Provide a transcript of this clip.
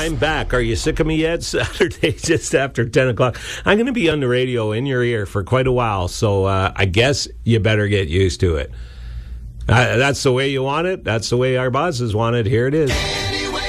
I'm back. Are you sick of me yet? Saturday, just after 10 o'clock. I'm going to be on the radio in your ear for quite a while, so I guess you better get used to it. That's the way you want it. That's the way our bosses want it. Here it is.